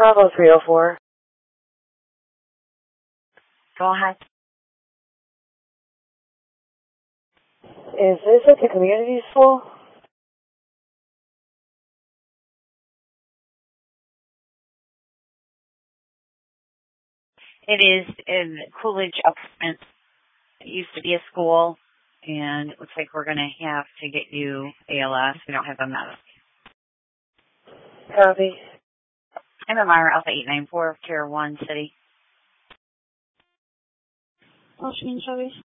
Bravo 304. Go ahead. Is this at the community school? It is in Coolidge Apartment. It used to be a school, and it looks like we're going to have to get you ALS. We don't have a medical. Copy. MMR Alpha 894, Tier 1 City. Washington, Shelby.